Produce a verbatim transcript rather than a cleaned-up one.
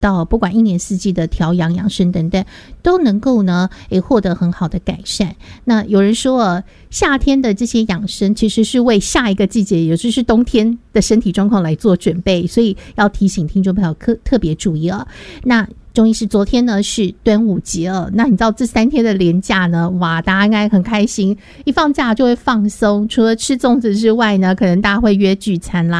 到不管一年四季的调养养生等等，都能够呢诶获得很好的改善。那有人说啊，夏天的这些养生其实是为下一个季节，也就是冬天的身体状况来做准备，所以要提醒听众朋友特特别注意啊。那钟医师，昨天呢是端午节哦，那你知道这三天的连假呢，哇，大家应该很开心，一放假就会放松，除了吃粽子之外呢，可能大家会约聚餐啦。